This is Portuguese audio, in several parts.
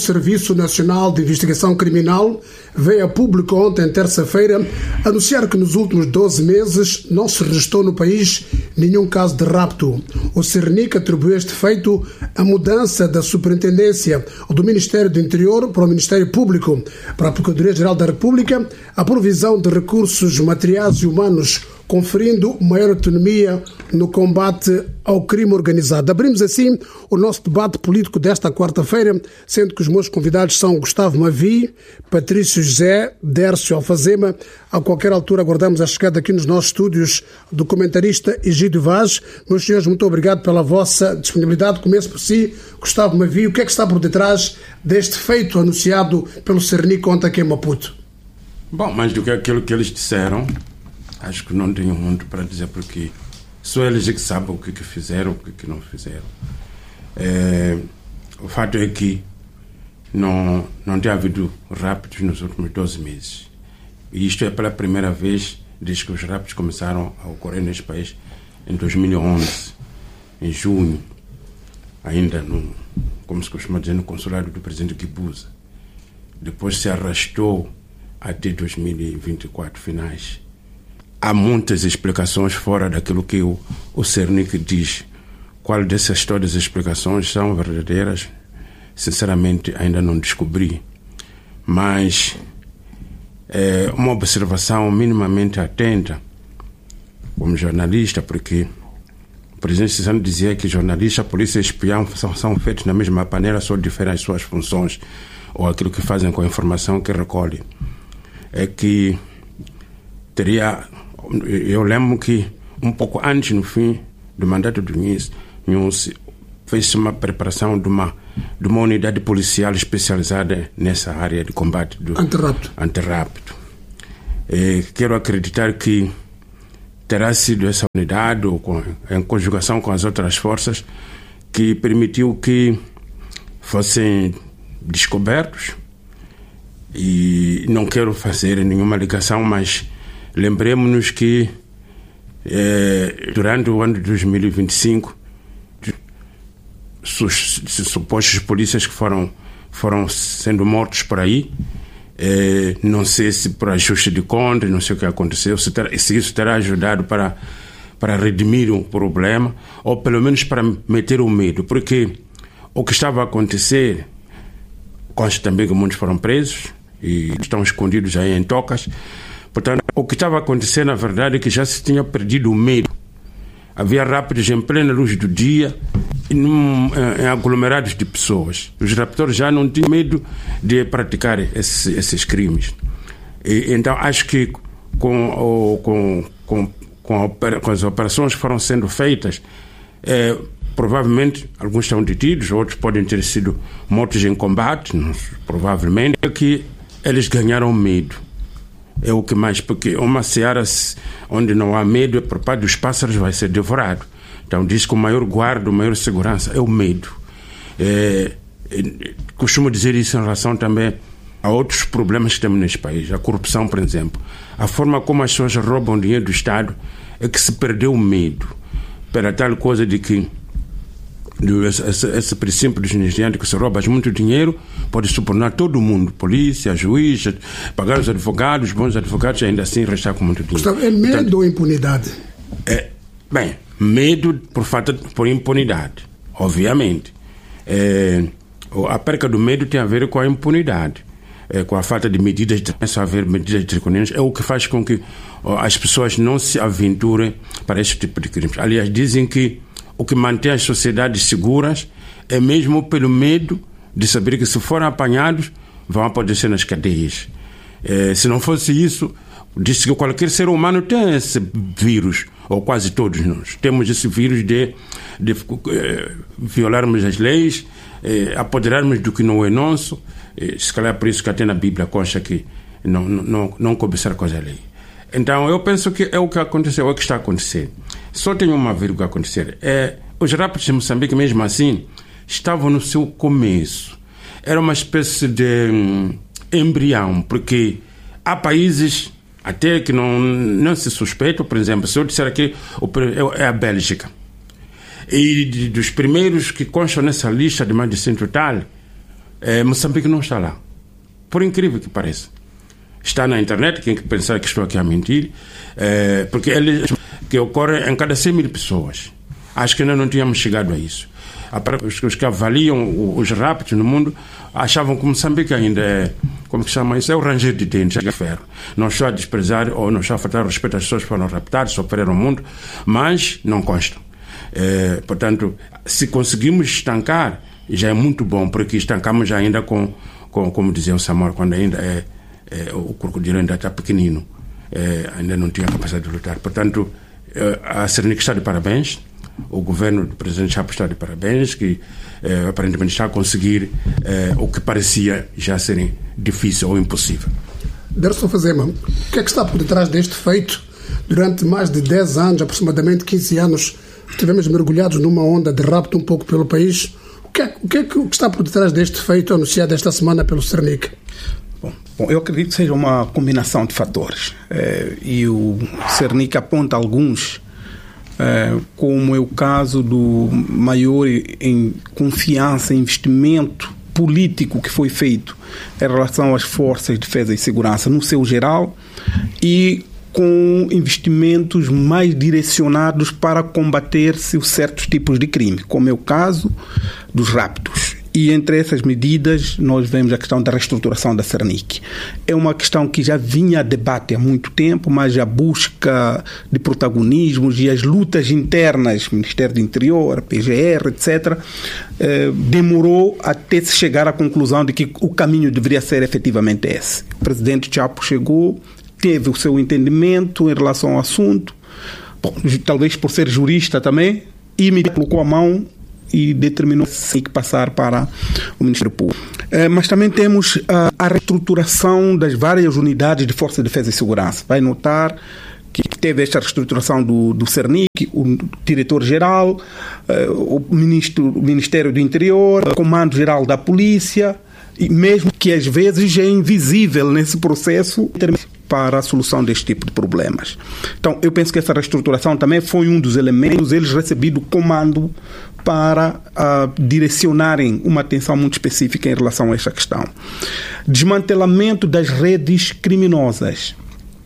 Serviço Nacional de Investigação Criminal veio a público ontem, terça-feira, anunciar que nos últimos 12 meses não se registrou no país nenhum caso de rapto. O Cernic atribuiu este feito à mudança da superintendência do Ministério do Interior para o Ministério Público, para a Procuradoria-Geral da República, a provisão de recursos materiais e humanos, conferindo maior autonomia no combate ao crime organizado. Abrimos assim o nosso debate político desta quarta-feira, sendo que os meus convidados são Gustavo Mavi, Patrício José, Dércio Alfazema. A qualquer altura aguardamos a chegada aqui nos nossos estúdios do comentarista Egídio Vaz. Meus senhores, muito obrigado pela vossa disponibilidade. Começo por si, Gustavo Mavi. O que é que está por detrás deste feito anunciado pelo Cernic ontem aqui em Maputo? Bom, mais do que aquilo que eles disseram, acho que não tenho muito para dizer, porque só eles que sabem o que fizeram, o que não fizeram. O fato é que não tem havido raptos nos últimos 12 meses. E isto é pela primeira vez desde que os raptos começaram a ocorrer neste país, em 2011, em junho, ainda, como se costuma dizer, no consulado do presidente Guibuza. Depois se arrastou até 2024, finais. Há muitas explicações fora daquilo que o Cernic diz. Qual dessas todas as explicações são verdadeiras? Sinceramente, ainda não descobri. Mas é uma observação minimamente atenta como jornalista, porque o presidente Cizano dizia que jornalista, polícia e espião são feitos na mesma panela, só diferem as suas funções ou aquilo que fazem com a informação que recolhem. É que eu lembro que um pouco antes, no fim do mandato do Nunes, fez uma preparação de uma unidade policial especializada nessa área de combate do antirrapto. Quero acreditar que terá sido essa unidade, em conjugação com as outras forças, que permitiu que fossem descobertos. E não quero fazer nenhuma ligação, mas lembremos-nos que durante o ano de 2025 supostos polícias que foram sendo mortos por aí, não sei se por ajuste de contas, não sei o que aconteceu, se isso terá ajudado para redimir um problema, ou pelo menos para meter o medo, porque o que estava a acontecer, consta também que muitos foram presos e estão escondidos aí em tocas. Portanto, o que estava a acontecer, na verdade, é que já se tinha perdido o medo. Havia raptos em plena luz do dia, em aglomerados de pessoas. Os raptores já não tinham medo de praticar esses crimes. Então, acho que com as operações que foram sendo feitas, provavelmente alguns estão detidos, outros podem ter sido mortos em combate, provavelmente, é que eles ganharam medo. É o que mais, porque uma seara onde não há medo, por parte dos pássaros, vai ser devorado. Então diz que o maior guarda, a maior segurança é o medo. Costumo dizer isso em relação também a outros problemas que temos neste país. A corrupção, por exemplo. A forma como as pessoas roubam dinheiro do Estado é que se perdeu o medo. Pela tal coisa de que esse princípio dos nigerianos, que se roubas muito dinheiro, pode subornar todo mundo, polícia, juiz, pagar os advogados, bons advogados, e ainda assim restar com muito dinheiro. Gustavo, é medo ou impunidade? Medo por impunidade, obviamente. A perca do medo tem a ver com a impunidade, com a falta de medidas, começa a haver medidas draconianas, é o que faz com que as pessoas não se aventurem para esse tipo de crimes. Aliás, dizem que o que mantém as sociedades seguras é mesmo pelo medo de saber que, se forem apanhados, vão apodrecer nas cadeias. Se não fosse isso, diz que qualquer ser humano tem esse vírus, ou quase todos nós. Temos esse vírus de violarmos as leis, apoderarmos do que não é nosso. Se calhar por isso que até na Bíblia consta que não cobiçar coisa alheia. Então, eu penso que é o que aconteceu, é o que está acontecendo. Só tem uma vírgula a acontecer. Os raptos de Moçambique, mesmo assim, estavam no seu começo. Era uma espécie de embrião, porque há países até que não se suspeitam. Por exemplo, se eu disser aqui, é a Bélgica. E dos primeiros que constam nessa lista de mais de 100 tal, Moçambique não está lá. Por incrível que pareça. Está na internet, quem pensar que estou aqui a mentir, porque que ocorre em cada 100 mil pessoas. Acho que ainda não tínhamos chegado a isso. Os que avaliam os raptos no mundo achavam que Moçambique ainda é, como que chama isso? É o ranger de dentes, de ferro. Não estou a desprezar ou não estou a faltar respeito às pessoas que foram raptadas, sofreram o mundo, mas não constam. Portanto, se conseguimos estancar, já é muito bom, porque estancamos ainda com como dizia o Samuel, quando ainda o crocodilo ainda está pequenino, ainda não tinha capacidade de lutar. Portanto, a Cernic está de parabéns. O governo do presidente Chapo está de parabéns, que aparentemente está a conseguir o que parecia já ser difícil ou impossível. Derson Fazema, o que é que está por detrás deste feito? Durante mais de 10 anos, aproximadamente 15 anos, estivemos mergulhados numa onda de rapto um pouco pelo país. O que está por detrás deste feito anunciado esta semana pelo Cernic? Bom, eu acredito que seja uma combinação de fatores. E o Cernic aponta alguns, como é o caso do maior em confiança e investimento político que foi feito em relação às forças de defesa e segurança no seu geral, e com investimentos mais direcionados para combater-se certos tipos de crime, como é o caso dos raptos. E entre essas medidas nós vemos a questão da reestruturação da Cernic. É uma questão que já vinha a debate há muito tempo, mas a busca de protagonismos e as lutas internas, Ministério do Interior, PGR, etc., demorou até se chegar à conclusão de que o caminho deveria ser efetivamente esse. O presidente Chapo chegou, teve o seu entendimento em relação ao assunto, talvez por ser jurista também, e me colocou a mão e determinou que passar para o Ministério Público. Mas também temos a reestruturação das várias unidades de Força de Defesa e Segurança. Vai notar que teve esta reestruturação do Cernic, o diretor-geral, o Ministério do Interior, o Comando-Geral da Polícia, e mesmo que às vezes é invisível nesse processo para a solução deste tipo de problemas. Então, eu penso que essa reestruturação também foi um dos elementos, eles recebido comando para direcionarem uma atenção muito específica em relação a esta questão. Desmantelamento das redes criminosas.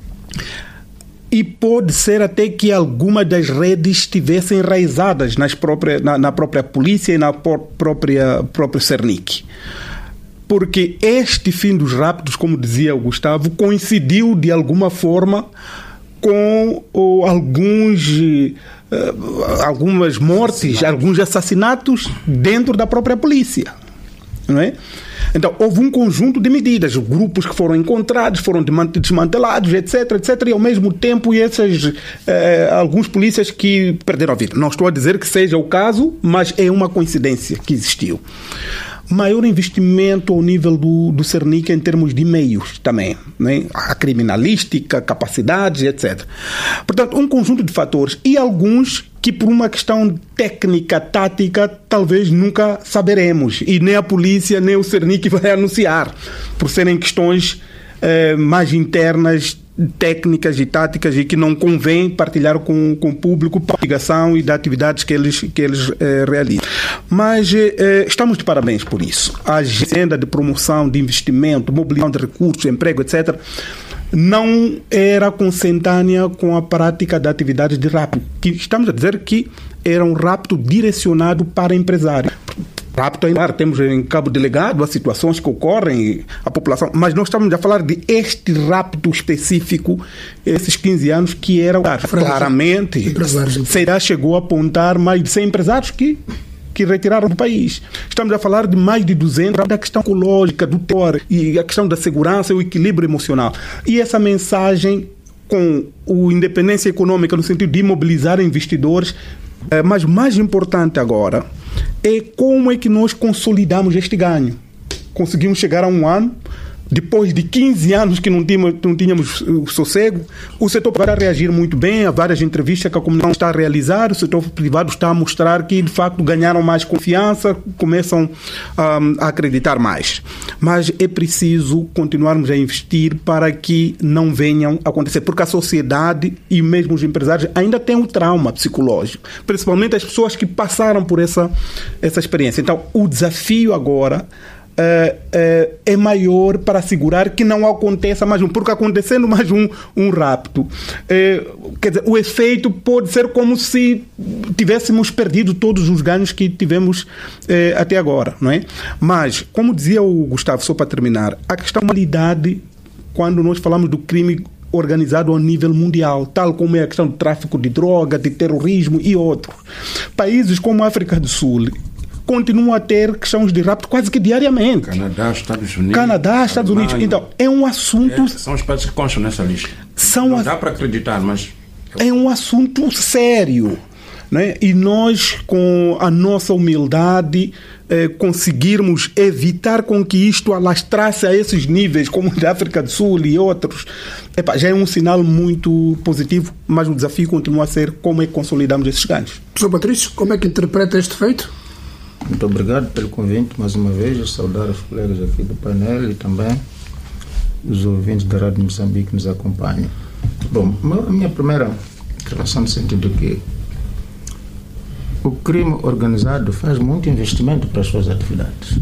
E pode ser até que algumas das redes estivessem enraizadas na própria polícia e na própria Cernic. Porque este fim dos raptos, como dizia o Gustavo, coincidiu de alguma forma com algumas mortes, alguns assassinatos dentro da própria polícia, não é? Então, houve um conjunto de medidas, grupos que foram encontrados, foram desmantelados, etc., e ao mesmo tempo alguns polícias que perderam a vida. Não estou a dizer que seja o caso, mas é uma coincidência que existiu. Maior investimento ao nível do Cernic em termos de meios também, né? A criminalística, capacidades, etc. Portanto, um conjunto de fatores e alguns que por uma questão técnica, tática, talvez nunca saberemos, e nem a polícia, nem o Cernic vai anunciar, por serem questões mais internas, técnicas e táticas, e que não convém partilhar com o público para a investigação e das atividades que eles realizam. Mas estamos de parabéns por isso. A agenda de promoção, de investimento, mobilização de recursos, emprego, etc., não era consentânea com a prática da atividade de rapto, que estamos a dizer que era um rapto direcionado para empresários. Rapto, temos em Cabo Delegado as situações que ocorrem, a população, mas nós estamos a falar de este rapto específico, esses 15 anos, que era claramente, Será chegou a apontar mais de 100 empresários que retiraram do país. Estamos a falar de mais de 200 da questão ecológica, do terror, e a questão da segurança e o equilíbrio emocional. E essa mensagem com a independência econômica no sentido de mobilizar investidores, mas mais importante agora é como é que nós consolidamos este ganho. Conseguimos chegar a um ano, depois de 15 anos que não tínhamos sossego. O setor privado vai reagir muito bem a várias entrevistas que a comunidade está a realizar. O setor privado está a mostrar que, de facto, ganharam mais confiança, começam a acreditar mais. Mas é preciso continuarmos a investir para que não venham a acontecer, porque a sociedade e mesmo os empresários ainda têm um trauma psicológico, principalmente as pessoas que passaram por essa experiência. Então, o desafio agora é maior para assegurar que não aconteça mais um, porque acontecendo mais um rapto, quer dizer, o efeito pode ser como se tivéssemos perdido todos os ganhos que tivemos até agora, não é? Mas, como dizia o Gustavo, só para terminar, a questão da moralidade, quando nós falamos do crime organizado a nível mundial, tal como é a questão do tráfico de droga, de terrorismo e outros. Países como a África do Sul continuam a ter questões de rapto quase que diariamente. Canadá, Estados Unidos. Então, é um assunto... São os países que constam nessa lista. Não dá para acreditar, mas... É um assunto sério. Né? E nós, com a nossa humildade, conseguirmos evitar com que isto alastrasse a esses níveis, como da África do Sul e outros, já é um sinal muito positivo, mas o desafio continua a ser como é que consolidamos esses ganhos. Professor Patrício, como é que interpreta este feito? Muito obrigado pelo convite, mais uma vez, saudar os colegas aqui do painel e também os ouvintes da Rádio Moçambique que nos acompanham. Bom, a minha primeira intervenção no sentido que o crime organizado faz muito investimento para as suas atividades.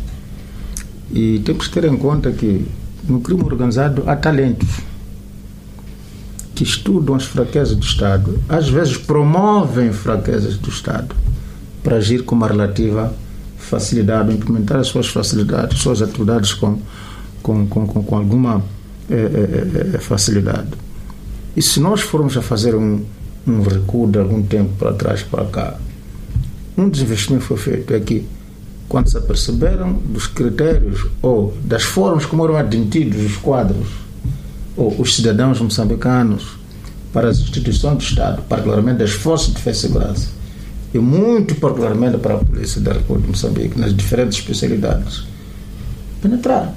E temos que ter em conta que no crime organizado há talentos que estudam as fraquezas do Estado, às vezes promovem fraquezas do Estado para agir com uma relativa facilidade, implementar as suas facilidades, suas atividades com alguma facilidade. E se nós formos a fazer um recuo de algum tempo para trás para cá, um dos investimentos que foi feito é que, quando se aperceberam dos critérios ou das formas como eram admitidos os quadros ou os cidadãos moçambicanos para as instituições do Estado, particularmente das forças de defesa e segurança, e muito particularmente para a Polícia da República de Moçambique, nas diferentes especialidades, penetraram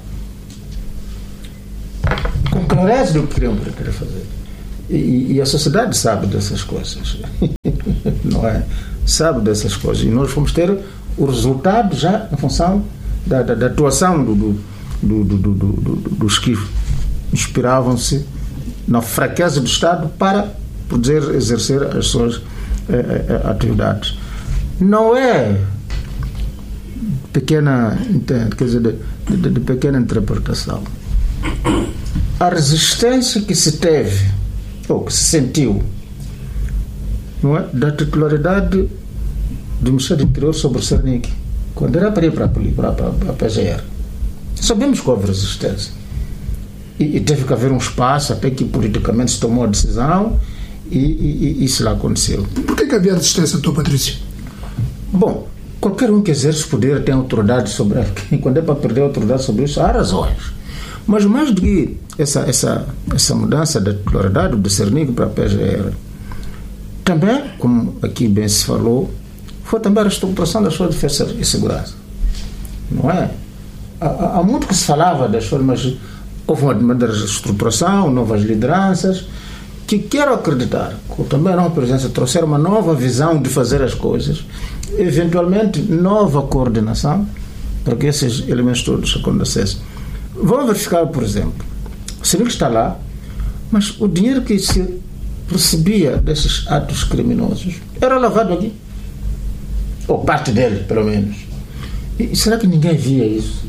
com clareza do que queriam fazer. E a sociedade sabe dessas coisas, não é? Sabe dessas coisas. E nós vamos ter o resultado já em função da atuação dos que inspiravam-se na fraqueza do Estado para poder exercer as suas atividades. Não é pequena, quer dizer, de pequena interpretação. A resistência que se teve ou que se sentiu, não é, da titularidade do Ministério do Interior sobre o Cernic, quando era para ir para a PGR. Sabemos que houve resistência. E teve que haver um espaço até que politicamente se tomou a decisão e isso lá aconteceu. Por que havia resistência, Dr. Patrício? Bom, qualquer um que exerce poder tem autoridade sobre... Quando é para perder a autoridade sobre isso, há razões. Mas mais do que essa mudança da titularidade do Cernic para a PGR, também, como aqui bem se falou, foi também a reestruturação da sua defesa e segurança. Não é? Há muito que se falava das coisas, mas houve uma reestruturação, novas lideranças, que quero acreditar que também a nova presença trouxeram uma nova visão de fazer as coisas, eventualmente nova coordenação, para que esses elementos todos acontecessem. Vamos verificar, por exemplo, o Cernic está lá, mas o dinheiro que se recebia desses atos criminosos era lavado aqui, ou parte dele, pelo menos. E será que ninguém via isso?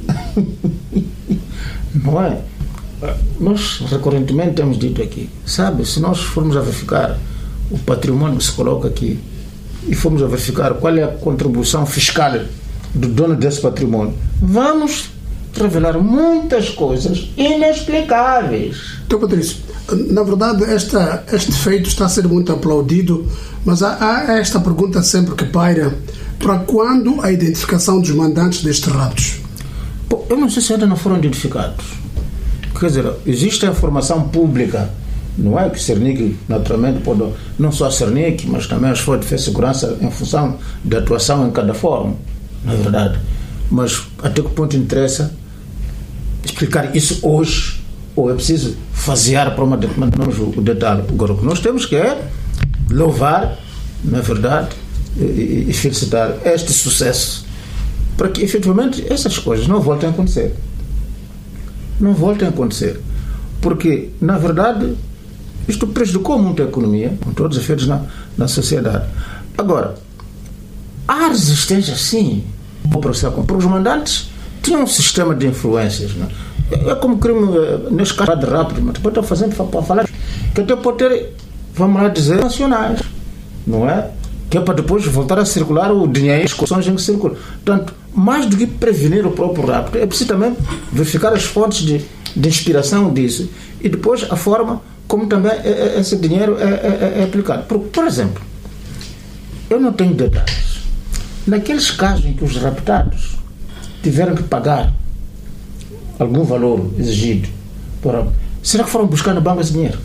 Não é? Nós recorrentemente temos dito aqui, sabe, se nós formos a verificar o patrimônio que se coloca aqui e formos a verificar qual é a contribuição fiscal do dono desse patrimônio, vamos revelar muitas coisas inexplicáveis. Então, Patrício, na verdade este feito está a ser muito aplaudido, mas há esta pergunta sempre que paira: para quando a identificação dos mandantes destes raptos? Bom, eu não sei se ainda não foram identificados. Quer dizer, existe a informação pública, não é? Que o Cernic, naturalmente, pode, não só a Cernic, mas também as forças de defesa e segurança, em função da atuação em cada fórum, na verdade. Mas até que ponto interessa explicar isso hoje, ou é preciso fasear para uma o detalhe? Agora, o que nós temos que é louvar, na verdade, e felicitar este sucesso, para que efetivamente essas coisas não voltem a acontecer. Não voltem a acontecer. Porque, na verdade, isto prejudicou muito a economia, com todos os efeitos na sociedade. Agora, há resistência, sim, para os mandantes tinha um sistema de influências, não é? É como crime, neste caso, de rápido, mas depois estou fazendo para falar que até pode ter, vamos lá dizer, nacionais, não é? Que é para depois voltar a circular o dinheiro, as condições em que circula. Portanto, mais do que prevenir o próprio rapto, é preciso também verificar as fontes de inspiração disso e depois a forma como também esse dinheiro é aplicado. Por exemplo, eu não tenho detalhes. Naqueles casos em que os raptados tiveram que pagar algum valor exigido, será que foram buscar no banco esse dinheiro?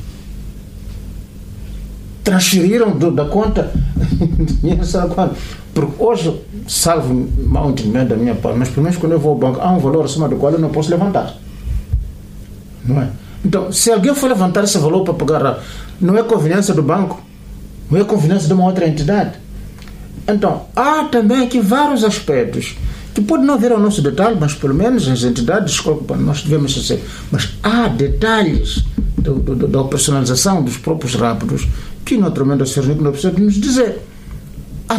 Transferiram da conta dinheiro, sabe quando? Porque hoje, salvo mau entendimento da minha parte, mas pelo menos quando eu vou ao banco, há um valor acima do qual eu não posso levantar. Não é? Então, se alguém for levantar esse valor para pagar, não é conveniência do banco, não é conveniência de uma outra entidade. Então, há também aqui vários aspectos que pode não haver ao nosso detalhe, mas pelo menos as entidades nós devemos fazer. Mas há detalhes da operacionalização dos próprios rápidos que, naturalmente, a senhora não precisa nos dizer. Há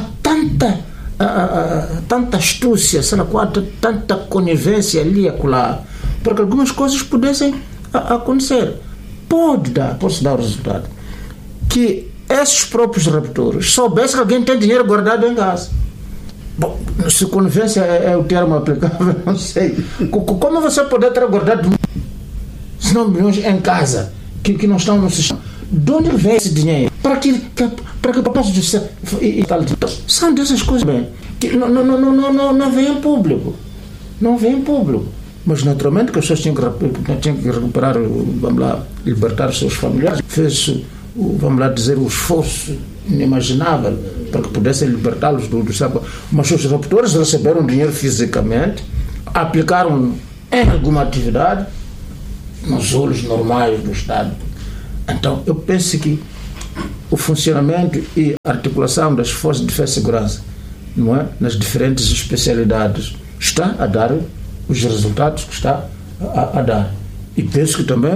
tanta astúcia, sei lá qual, tanta conivência ali e acolá, para que algumas coisas pudessem acontecer. Pode-se dar o resultado que esses próprios raptores soubessem que alguém tem dinheiro guardado em casa. Bom, se conivência é o termo aplicável, não sei. Como você pode ter guardado milhões em casa que não estão no sistema? De onde vem esse dinheiro? Para que papai de ser e tal? São dessas coisas bem que não vem em público. Não vem em público. Mas naturalmente que as pessoas tinham que recuperar, vamos lá, libertar os seus familiares. Fez, vamos lá dizer, o esforço inimaginável para que pudessem libertá-los do saco. Mas os raptores receberam dinheiro fisicamente, aplicaram em alguma atividade nos olhos normais do Estado. Então, eu penso que o funcionamento e a articulação das forças de defesa e segurança, não é, nas diferentes especialidades, está a dar os resultados que está a dar. E penso que também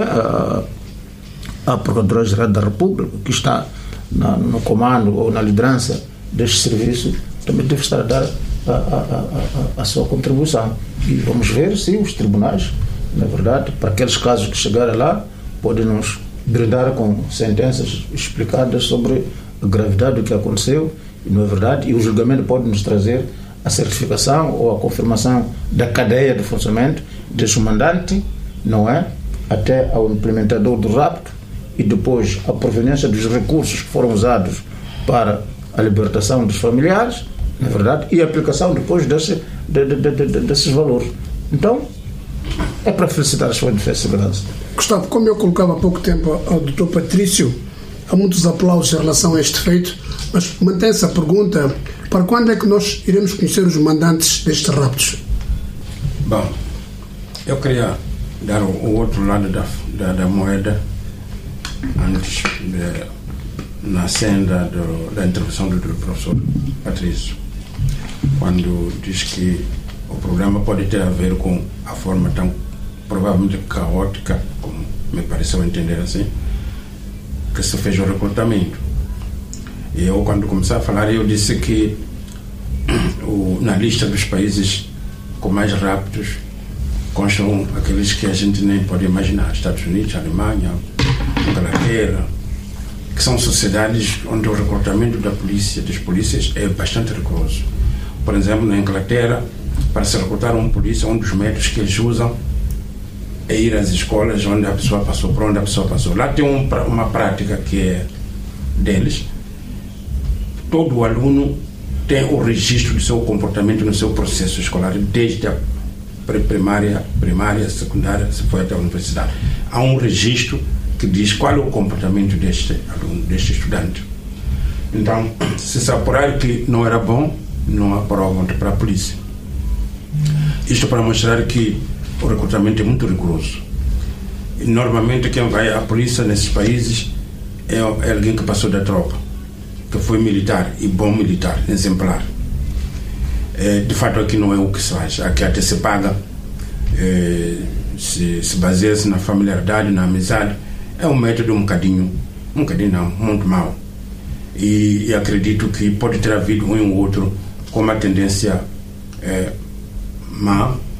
a Procuradoria-Geral da República, que está no comando ou na liderança deste serviço, também deve estar a dar a sua contribuição. E vamos ver se os tribunais, na verdade, para aqueles casos que chegarem lá, podem nos brindar com sentenças explicadas sobre a gravidade do que aconteceu, e não é verdade, e o julgamento pode nos trazer a certificação ou a confirmação da cadeia de funcionamento desde o mandante, não é, até ao implementador do rapto, e depois a proveniência dos recursos que foram usados para a libertação dos familiares, não é verdade, e a aplicação depois desses valores. Então, é para felicitar as forças de defesa e segurança. Gustavo, como eu colocava há pouco tempo ao Dr. Patrício, há muitos aplausos em relação a este feito, mas mantém-se a pergunta: para quando é que nós iremos conhecer os mandantes destes raptos? Bom, eu queria dar o outro lado da moeda antes na senda da intervenção do professor Patrício, quando diz que o problema pode ter a ver com a forma tão provavelmente caótica, como me pareceu entender assim, que se fez o recrutamento. E eu, quando comecei a falar, eu disse que na lista dos países com mais raptos constam aqueles que a gente nem pode imaginar: Estados Unidos, Alemanha, Inglaterra, que são sociedades onde o recrutamento das polícias é bastante rigoroso. Por exemplo, na Inglaterra, para se recrutar um polícia, um dos métodos que eles usam é ir às escolas onde a pessoa passou, por onde a pessoa passou. Lá tem uma prática que é deles. Todo aluno tem o registro do seu comportamento no seu processo escolar, desde a primária, secundária, se foi até a universidade. Há um registro que diz qual é o comportamento deste aluno, deste estudante. Então, se se apurar que não era bom, não aprovam para a polícia. Isto para mostrar que o recrutamento é muito rigoroso. E normalmente quem vai à polícia nesses países é alguém que passou da tropa, que foi militar, e bom militar, exemplar. De fato, aqui não é o que se faz. Aqui até se paga, se baseia-se na familiaridade, na amizade. É um método um bocadinho não, muito mau. E acredito que pode ter havido um ou outro com uma tendência má,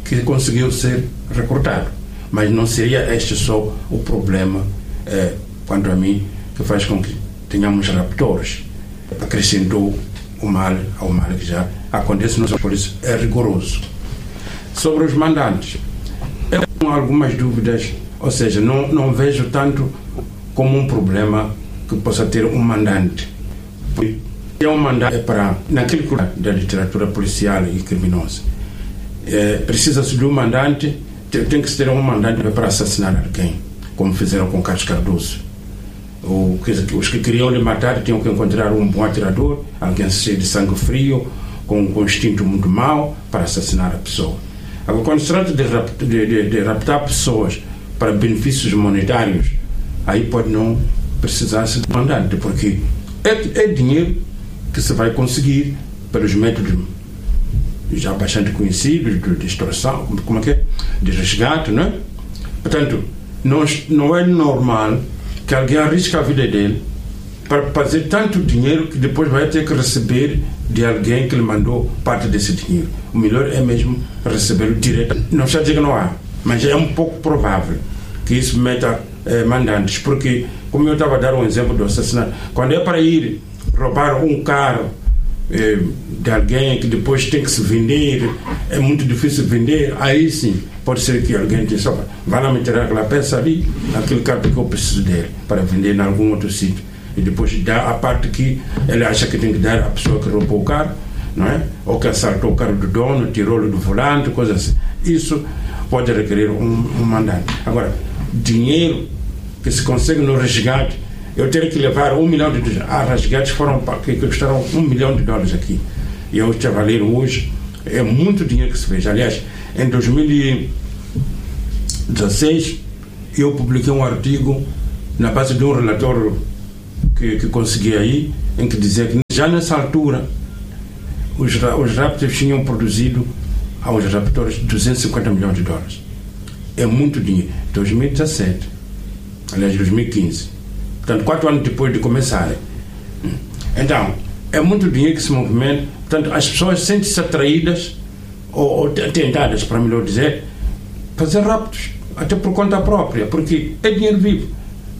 que conseguiu ser recrutado. Mas não seria este só o problema, quanto a mim, que faz com que tenhamos raptores. Acrescentou o mal ao mal que já acontece, por isso é rigoroso. Sobre os mandantes, eu tenho algumas dúvidas, ou seja, não vejo tanto como um problema que possa ter um mandante. É um mandante para, naquele curso da literatura policial e criminosa, precisa-se de um mandante, tem que se ter um mandante para assassinar alguém, como fizeram com Carlos Cardoso. Os que queriam lhe matar tinham que encontrar um bom atirador, alguém cheio de sangue frio, com um instinto muito mau, para assassinar a pessoa. Agora, quando se trata de raptar pessoas para benefícios monetários, aí pode não precisar-se de mandante, porque é dinheiro que se vai conseguir pelos métodos já bastante conhecidos de extorsão, de resgate, não é? Portanto, não é normal que alguém arrisque a vida dele para fazer tanto dinheiro que depois vai ter que receber de alguém que lhe mandou parte desse dinheiro. O melhor é mesmo receber direto. Não está dizendo que não há, mas é um pouco provável que isso meta mandantes, porque, como eu estava a dar um exemplo do assassinato, quando é para ir roubar um carro de alguém que depois tem que se vender, é muito difícil vender, aí sim pode ser que alguém diz: vai lá meter aquela peça ali, aquele carro que eu preciso dele para vender em algum outro sítio, e depois dá a parte que ele acha que tem que dar à pessoa que roubou o carro, não é? Ou que assaltou o carro do dono, tirou-lhe do volante, coisas assim. Isso pode requerer um mandante. Agora, dinheiro que se consegue no resgate, eu teria que levar $1 milhão. Há resgates que custaram $1 milhão aqui. E eu te avaliei hoje, é muito dinheiro que se fez. Aliás, em 2016, eu publiquei um artigo na base de um relatório que consegui aí, em que dizia que já nessa altura os raptors tinham produzido aos raptores $250 milhões. É muito dinheiro. 2017, aliás, 2015. Portanto, 4 anos depois de começarem. Então, é muito dinheiro que se movimenta. Portanto, as pessoas sentem-se atraídas ou tentadas, para melhor dizer, fazer raptos, até por conta própria, porque é dinheiro vivo.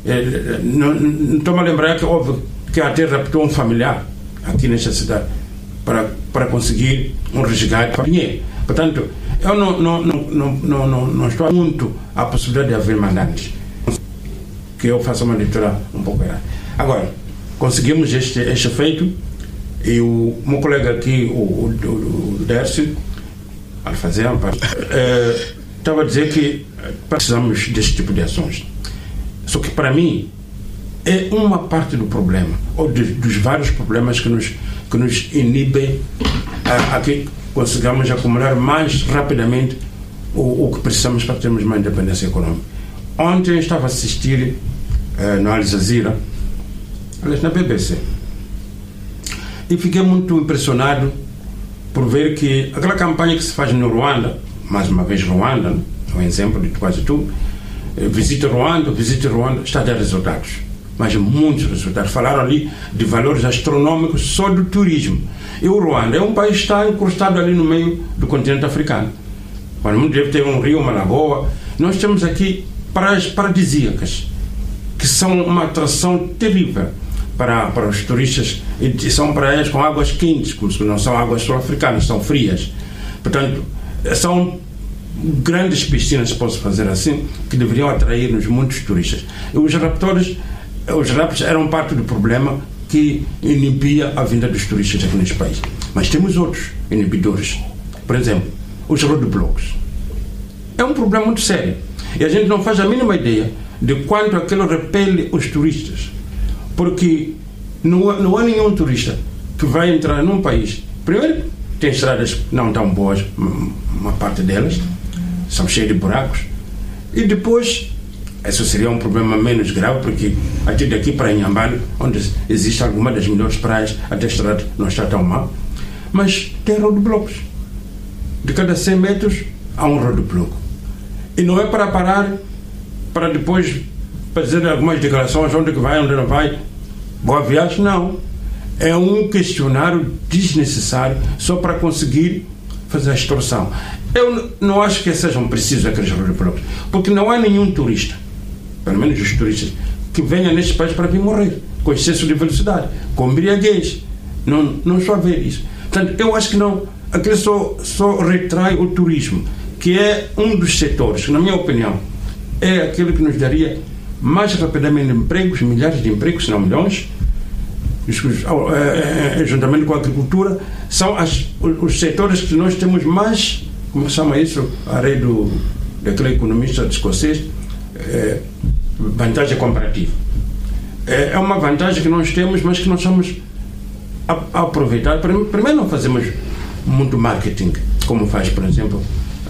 Não estou-me a lembrar que houve que até raptou um familiar aqui nesta cidade para conseguir um resgate de dinheiro. Portanto, eu não estou muito à possibilidade de haver mandantes, que eu faça uma leitura um pouco errada. Agora, conseguimos este feito, e o meu colega aqui, o Dércio Alfazema, estava a dizer que precisamos deste tipo de ações. Só que, para mim, é uma parte do problema, ou dos vários problemas que nos inibem a que consigamos acumular mais rapidamente o que precisamos para termos uma independência econômica. Ontem estava a assistir no Al Jazeera, aliás, na BBC, e fiquei muito impressionado por ver que aquela campanha que se faz no Ruanda, mais uma vez Ruanda, é um exemplo de quase tudo, visita Ruanda, está a dar resultados, mas muitos resultados. Falaram ali de valores astronômicos só do turismo. E o Ruanda é um país que está encrustado ali no meio do continente africano. Quando muito deve ter um rio, uma lagoa. Nós temos aqui praias paradisíacas, que são uma atração terrível para os turistas, e são praias com águas quentes, como se não são águas sul-africanas, são frias. Portanto, são grandes piscinas, posso fazer assim, que deveriam atrair-nos muitos turistas. E os raptors eram parte do problema que inibia a vinda dos turistas aqui neste país. Mas temos outros inibidores. Por exemplo, os roadblocks. É um problema muito sério. E a gente não faz a mínima ideia de quanto aquilo repele os turistas. Porque não há nenhum turista que vai entrar num país. Primeiro, tem estradas não tão boas, uma parte delas, são cheias de buracos. E depois, isso seria um problema menos grave, porque até daqui para Inhambane, onde existe alguma das melhores praias, até a estrada não está tão mal. Mas tem roadblocks. De cada 100 metros há um roadblock. E não é para parar, para depois fazer algumas declarações, onde que vai, onde não vai, boa viagem, não. É um questionário desnecessário só para conseguir fazer a extorsão. Eu não acho que sejam precisos aqueles rodoblocos, porque não há nenhum turista, pelo menos os turistas, que venha neste país para vir morrer com excesso de velocidade, com embriaguez. Não estou a ver isso. Portanto, eu acho que não, aquilo só retrai o turismo, que é um dos setores que, na minha opinião, é aquele que nos daria mais rapidamente empregos, milhares de empregos, se não milhões, juntamente com a agricultura, são os setores que nós temos mais, como chama isso, a rei daquele economista escocês, vantagem comparativa. É uma vantagem que nós temos, mas que nós estamos a aproveitar. Primeiro, não fazemos muito marketing, como faz, por exemplo,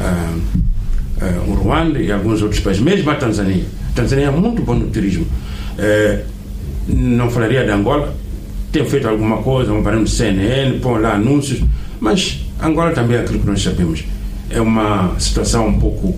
o Ruanda e alguns outros países, mesmo a Tanzânia. A Tanzânia é muito bom no turismo. Não falaria de Angola, tem feito alguma coisa, um aparelho de CNN, põe lá anúncios, mas Angola também é aquilo que nós sabemos. É uma situação um pouco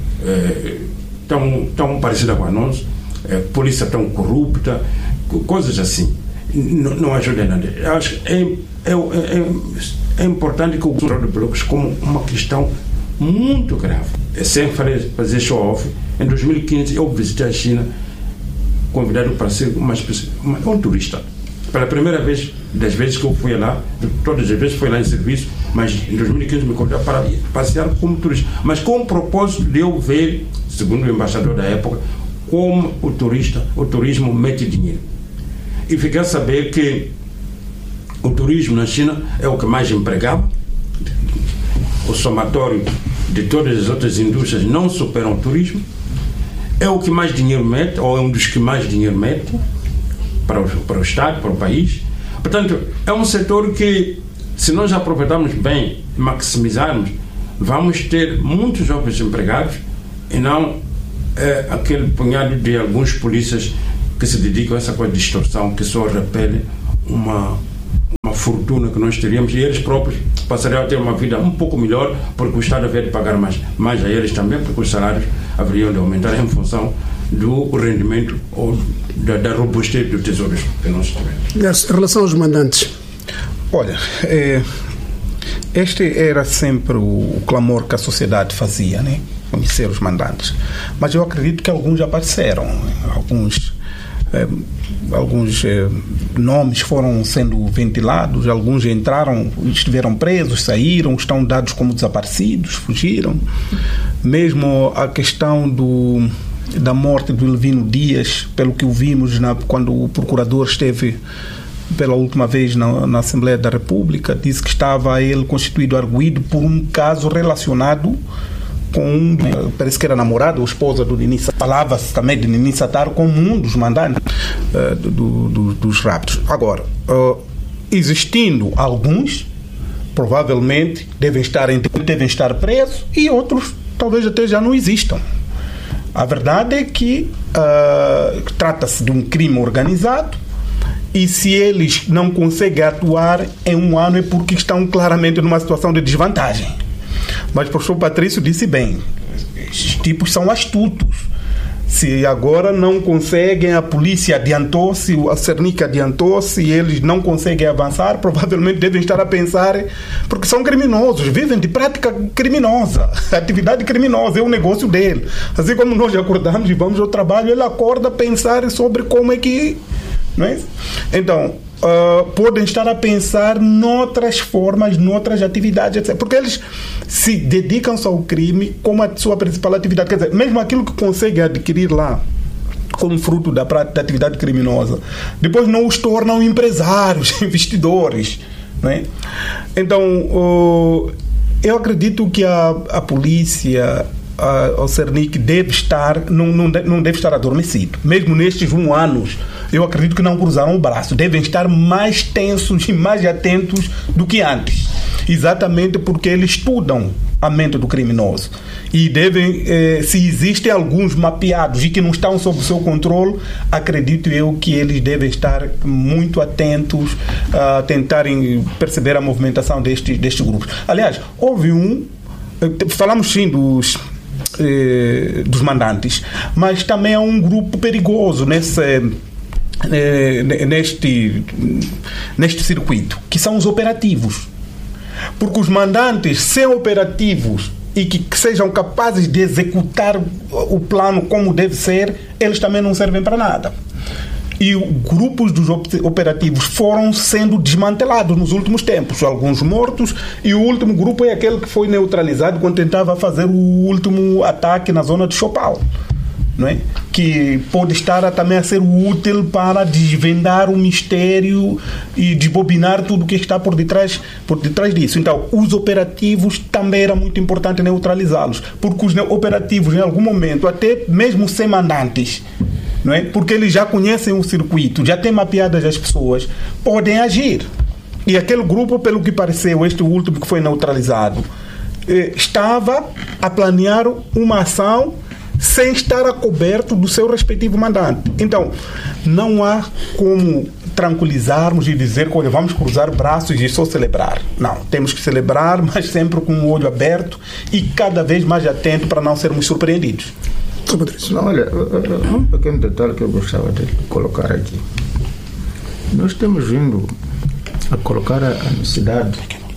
tão parecida com a nossa, polícia tão corrupta, coisas assim. Não ajuda nada. Eu acho que é importante que o controle de blocos como uma questão muito grave. Sem fazer show-off, em 2015 eu visitei a China convidado para ser um turista. Pela primeira vez, das vezes que eu fui lá, todas as vezes fui lá em serviço, mas em 2015 me convidaram para passear como turista. Mas com o propósito de eu ver, segundo o embaixador da época, como o turismo mete dinheiro. E fiquei a saber que o turismo na China é o que mais empregava. O somatório de todas as outras indústrias não superam o turismo. É o que mais dinheiro mete, ou é um dos que mais dinheiro mete para o Estado, para o país. Portanto, é um setor que, se nós aproveitarmos bem, maximizarmos, vamos ter muitos jovens empregados e não aquele punhado de alguns polícias que se dedicam a essa coisa de extorsão, que só repele uma fortuna que nós teríamos, e eles próprios passariam a ter uma vida um pouco melhor, porque o Estado haveria de pagar mais a eles também, porque os salários haveriam de aumentar em função do rendimento ou da robustez do tesouro que nós tivemos. Em relação aos mandantes? Olha, este era sempre o clamor que a sociedade fazia, né? Conhecer os mandantes. Mas eu acredito que alguns apareceram, alguns nomes foram sendo ventilados, alguns entraram, estiveram presos, saíram, estão dados como desaparecidos, fugiram. Mesmo a questão da morte do Elvino Dias, pelo que ouvimos quando o procurador esteve pela última vez na Assembleia da República, disse que estava ele constituído arguido por um caso relacionado com parece que era namorado ou esposa do Nini. Falava-se também de Nini Sataro como um dos mandantes dos raptos. Agora, existindo alguns, provavelmente devem estar presos, e outros talvez até já não existam. A verdade é que trata-se de um crime organizado, e se eles não conseguem atuar em um ano é porque estão claramente numa situação de desvantagem. Mas o professor Patrício disse bem, esses tipos são astutos. Se agora não conseguem, a polícia adiantou-se, a Cernica adiantou-se, e eles não conseguem avançar, provavelmente devem estar a pensar, porque são criminosos, vivem de prática criminosa, atividade criminosa, é o negócio dele. Assim como nós acordamos e vamos ao trabalho, ele acorda a pensar sobre como é que... Não é? Então, podem estar a pensar noutras formas, noutras atividades, etc. Porque eles se dedicam-se ao crime como a sua principal atividade. Quer dizer, mesmo aquilo que conseguem adquirir lá como fruto da atividade criminosa, depois não os tornam empresários, investidores. Não é? Então, eu acredito que a polícia, o Cernic não deve estar adormecido. Mesmo nestes 1 ano, eu acredito que não cruzaram o braço. Devem estar mais tensos e mais atentos do que antes. Exatamente porque eles estudam a mente do criminoso. E devem, se existem alguns mapeados e que não estão sob o seu controle, acredito eu que eles devem estar muito atentos a tentarem perceber a movimentação destes grupos. Aliás, houve falamos sim dos mandantes, mas também é um grupo perigoso neste circuito, que são os operativos. Porque os mandantes, sem operativos, e que sejam capazes de executar o plano como deve ser, eles também não servem para nada. E grupos dos operativos foram sendo desmantelados nos últimos tempos, alguns mortos, e o último grupo é aquele que foi neutralizado quando tentava fazer o último ataque na zona de Chopal, não é? Que pode estar também a ser útil para desvendar o mistério e desbobinar tudo o que está por detrás disso. Então, os operativos também era muito importante neutralizá-los, porque os operativos, em algum momento, até mesmo sem mandantes, não é? Porque eles já conhecem o circuito, já têm mapeadas as pessoas, podem agir. E aquele grupo, pelo que pareceu, este último que foi neutralizado, estava a planear uma ação sem estar a coberto do seu respectivo mandante. Então, não há como tranquilizarmos e dizer que, olha, vamos cruzar braços e só celebrar. Não, temos que celebrar, mas sempre com o olho aberto e cada vez mais atento para não sermos surpreendidos. Não, olha, um pequeno detalhe que eu gostava de colocar aqui. Nós temos vindo a colocar a necessidade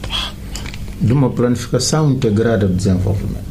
de uma planificação integrada de desenvolvimento,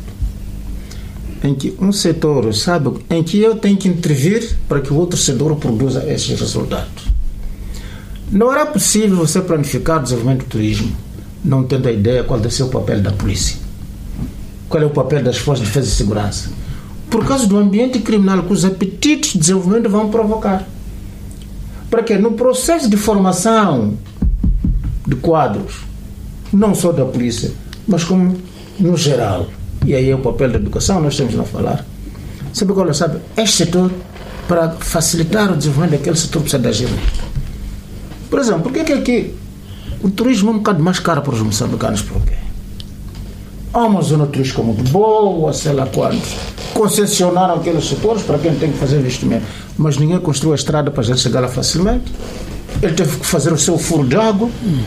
em que um setor sabe em que eu tenho que intervir para que o outro setor produza esses resultados. Não era possível você planificar o desenvolvimento do turismo não tendo a ideia qual deve ser o papel da polícia, qual é o papel das forças de defesa e segurança, por causa do ambiente criminal que os apetites de desenvolvimento vão provocar. Para que no processo de formação de quadros, não só da polícia, mas como no geral, e aí é o papel da educação, nós temos a falar, sabe qual é? Sabe, este setor, para facilitar o desenvolvimento daquele setor, precisa de agir nisto. Por exemplo, por que aqui o turismo é um bocado mais caro para os moçambicanos? Por quê? Há uma zona turística muito boa, sei lá quantos concessionaram aqueles setores para quem tem que fazer investimento, mas ninguém construiu a estrada para a gente chegar lá facilmente. Ele teve que fazer o seu furo de água,